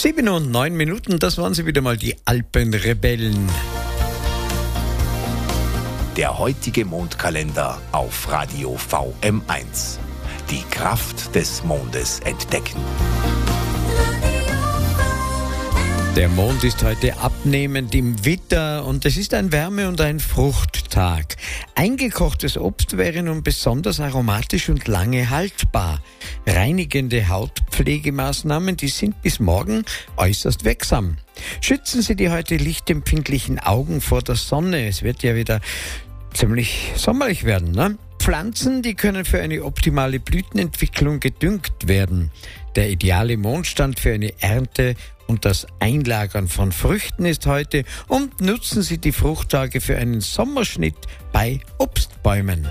7:09, das waren sie wieder mal, die Alpenrebellen. Der heutige Mondkalender auf Radio VM1. Die Kraft des Mondes entdecken. Der Mond ist heute abnehmend im Witter und es ist ein Wärme- und ein Fruchttag. Eingekochtes Obst wäre nun besonders aromatisch und lange haltbar. Reinigende Hautpflegemaßnahmen, die sind bis morgen äußerst wirksam. Schützen Sie die heute lichtempfindlichen Augen vor der Sonne. Es wird ja wieder ziemlich sommerlich werden, ne? Pflanzen, die können für eine optimale Blütenentwicklung gedüngt werden. Der ideale Mondstand für eine Ernte und das Einlagern von Früchten ist heute, und nutzen Sie die Fruchttage für einen Sommerschnitt bei Obstbäumen.